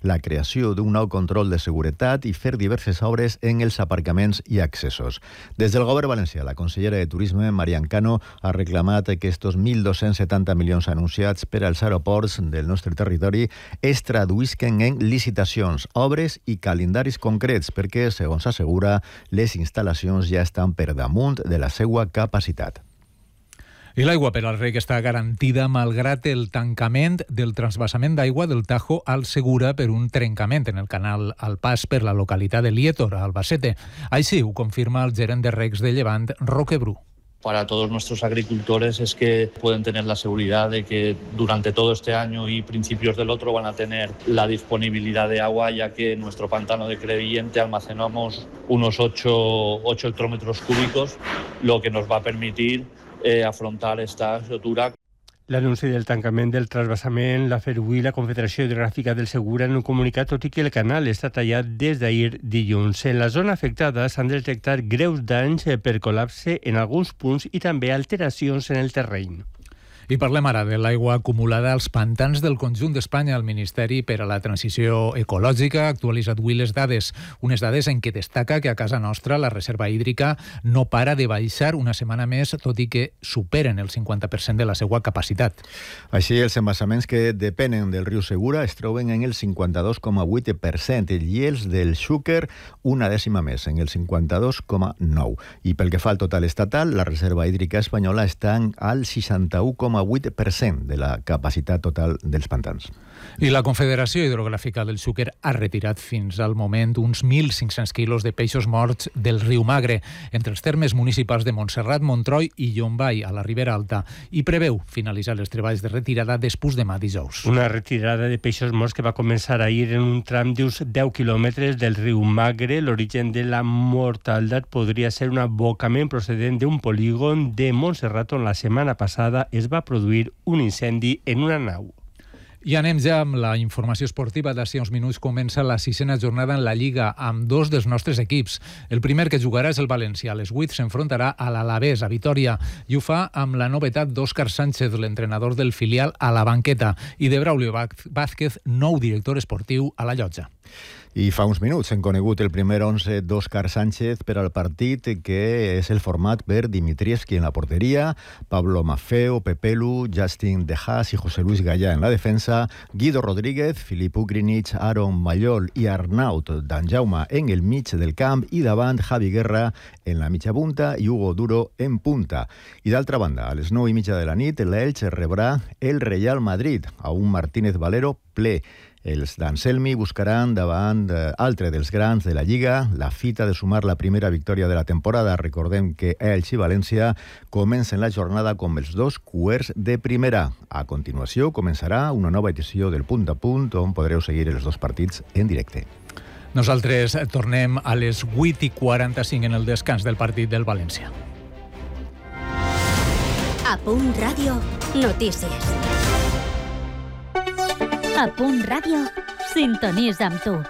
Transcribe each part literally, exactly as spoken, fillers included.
la creació d'un nou control de seguretat i fer diverses obres en els aparcaments i accessos. Des del govern valencià, la consellera de Turisme, Marian Cano, ha reclamat que estos mil dos-cents setanta milions anunciats per als aeroports del nostre territori es traduïsquen en licitacions, obres i calendaris concrets, perquè, segons assegura, les instal·lacions ja estan per damunt de la seva capacitat. I l'aigua per al reg està garantida malgrat el tancament del transvasament d'aigua del Tajo al Segura per un trencament en el canal al pas per la localitat de Liétor, a Albacete. Així ho confirma el gerent de regs de Llevant, Roque Bru. Para todos nuestros agricultores es que pueden tener la seguridad de que durante todo este año y principios del otro van a tener la disponibilidad de agua, ya que en nuestro pantano de Crevillente almacenamos unos ocho hectómetros cúbicos, lo que nos va a permitir eh, afrontar esta rotura. L'anunci del tancament del transvasament l'ha fet avui la Confederació Hidrogràfica del Segura en un comunicat, tot i que el canal està tallat des d'ahir dilluns. En la zona afectada s'han detectat greus danys per col·lapse en alguns punts i també alteracions en el terreny. I parlem ara de l'aigua acumulada als pantans del conjunt d'Espanya. El Ministeri per a la Transició Ecològica ha actualitzat avui les dades, unes dades en què destaca que a casa nostra la reserva hídrica no para de baixar una setmana més, tot i que superen el cinquanta per cent de la seva capacitat. Així, els embassaments que depenen del riu Segura es troben en el cinquanta-dos coma vuit per cent i els del Xúquer una dècima més, en el cinquanta-dos coma nou. I pel que fa al total estatal, la reserva hídrica espanyola està al seixanta-u coma vuit per cent de la capacitat total dels pantans. I la Confederació Hidrogràfica del Xúquer ha retirat fins al moment uns mil cinc-cents quilos de peixos morts del riu Magre, entre els termes municipals de Montserrat, Montroi i Llombai, a la Ribera Alta, i preveu finalitzar els treballs de retirada després demà dijous. Una retirada de peixos morts que va començar ahir en un tram d'uns deu quilòmetres del riu Magre. L'origen de la mortaldat podria ser un abocament procedent d'un polígon de Montserrat on la setmana passada es va produir un incendi en una nau. I anem ja amb la informació esportiva. D'ací uns minuts comença la sisena jornada en la Lliga amb dos dels nostres equips. El primer que jugarà és el València. A les vuit s'enfrontarà a l'Alavés, a Vitòria, i ho fa amb la novetat d'Òscar Sánchez, l'entrenador del filial, a la banqueta, i de Braulio Vázquez, nou director esportiu a la llotja. I fa uns minuts hem conegut el primer onze d'Òscar Sánchez per al partit, que és el format per Dimitrievski en la porteria, Pablo Maffeo, Pepelu, Justin De Haas i José Luis Gallà en la defensa, Guido Rodríguez, Filip Ugrinic, Aaron Mallol i Arnaut Danjaume en el mig del camp, i davant Javi Guerra en la mitja punta i Hugo Duro en punta. I d'altra banda, a les nou i mitja de la nit, l'Elx rebrà el Real Madrid a un Martínez Valero ple. Els d'Anselmi buscaran davant altre dels grans de la Lliga la fita de sumar la primera victòria de la temporada. Recordem que Elx i València comencen la jornada com els dos cuers de primera. A continuació començarà una nova edició del Punt a Punt, on podreu seguir els dos partits en directe. Nosaltres tornem a les vuit i quaranta-cinc en el descans del partit del València. A Punt Ràdio, notícies. A Punt Ràdio, sintonitza amb tu.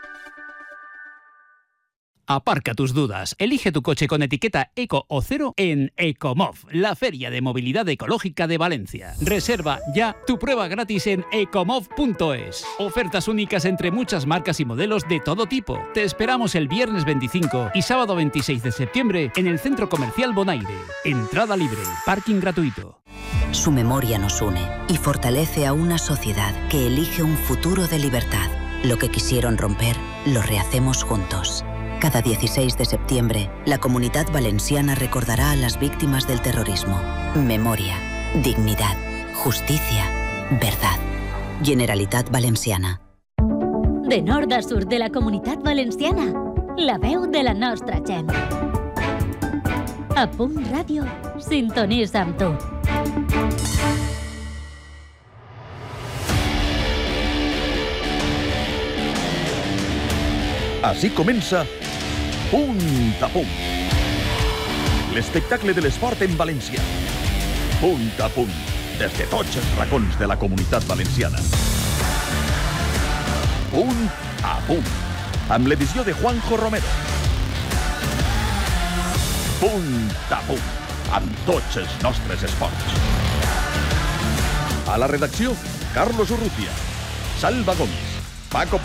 Aparca tus dudas. Elige tu coche con etiqueta Eco o Cero en Ecomov, la feria de movilidad ecológica de Valencia. Reserva ya tu prueba gratis en ecomov punto es. Ofertas únicas entre muchas marcas y modelos de todo tipo. Te esperamos el viernes veinticinco y sábado veintiséis de septiembre en el Centro Comercial Bonaire. Entrada libre, parking gratuito. Su memoria nos une y fortalece a una sociedad que elige un futuro de libertad. Lo que quisieron romper, lo rehacemos juntos. Cada dieciséis de septiembre, la Comunidad Valenciana recordará a las víctimas del terrorismo. Memoria, dignidad, justicia, verdad. Generalitat Valenciana. De nord a sud de la Comunitat Valenciana, la veu de la nostra gent. A Punt Ràdio, sintonitza amb tu. Així comença Punt a Punt, l'espectacle de l'esport en València. Punt a Punt, des de tots els racons de la Comunitat Valenciana. Punt a Punt, amb l'edició de Juanjo Romero. Punt a Punt, amb tots els nostres esports. A la redacció, Carlos Urrutia, Salva Gómez, Paco